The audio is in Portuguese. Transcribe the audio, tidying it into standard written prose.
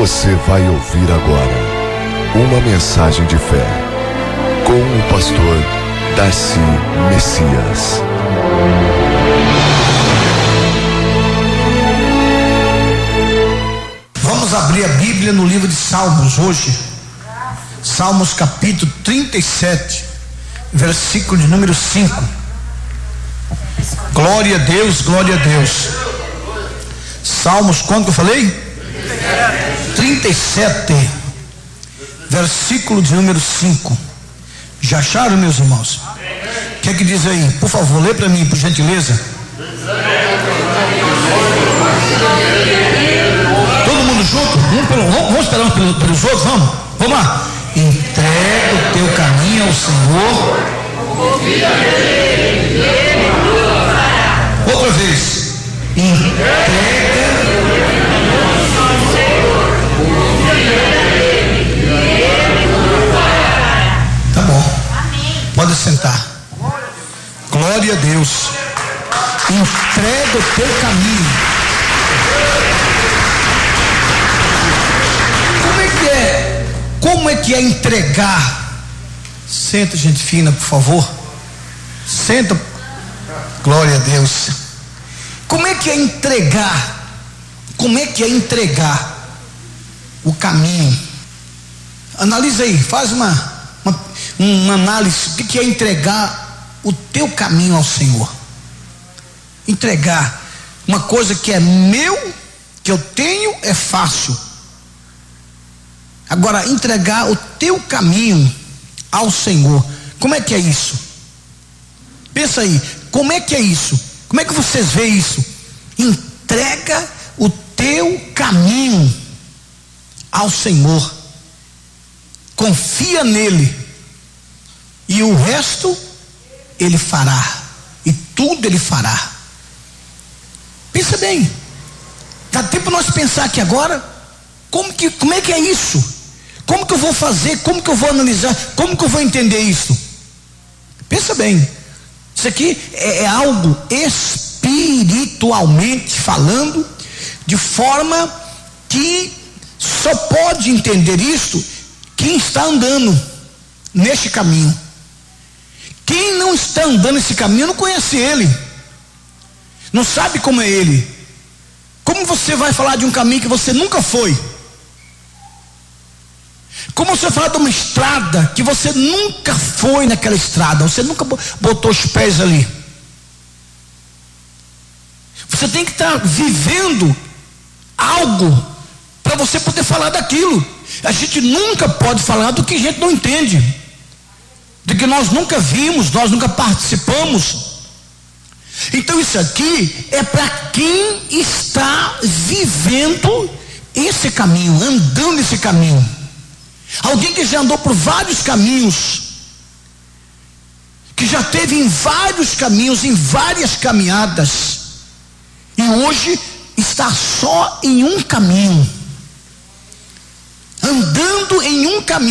Você vai ouvir agora uma mensagem de fé com o pastor Darcy Messias. Vamos abrir a Bíblia no livro de Salmos hoje. Salmos capítulo 37, versículo de número 5. Glória a Deus, glória a Deus. Salmos, quanto que eu falei? 37, versículo de número 5. Já acharam, meus irmãos? O que é que diz aí? Por favor, lê para mim, por gentileza. Todo mundo junto? Vamos esperar pelos outros, vamos? Vamos lá. Entrega o teu caminho ao Senhor. Outra vez. Entrega. Tá bom. Pode sentar. Glória a Deus. Entrega o teu caminho. Como é que é entregar? Senta, gente fina, por favor. Senta. Glória a Deus. Como é que é entregar? Como é que é entregar o caminho? Analisa aí, faz uma análise. O que é entregar o teu caminho ao Senhor? Entregar uma coisa que é meu, que eu tenho, é fácil. Agora, entregar o teu caminho ao Senhor, como é que é isso? Pensa aí, como é que é isso? Como é que vocês veem isso? Entrega o teu caminho ao Senhor, confia nele, e o resto ele fará, e tudo ele fará. Pensa bem, dá tempo nós pensar aqui agora, como é que é isso? Como que eu vou fazer? Como que eu vou analisar? Como que eu vou entender isso? Pensa bem, isso aqui é algo espiritualmente falando, de forma que só pode entender isto quem está andando neste caminho. Quem não está andando nesse caminho não conhece ele, não sabe como é ele. Como você vai falar de um caminho que você nunca foi? Como você fala de uma estrada que você nunca foi naquela estrada, você nunca botou os pés ali? Você tem que estar vivendo algo para você poder falar daquilo. A gente nunca pode falar do que a gente não entende, do que nós nunca vimos, nós nunca participamos. Então isso aqui é para quem está vivendo esse caminho, andando esse caminho. Alguém que já andou por vários caminhos, que já teve em vários caminhos, em várias caminhadas, e hoje está só em um caminho, andando em um caminho.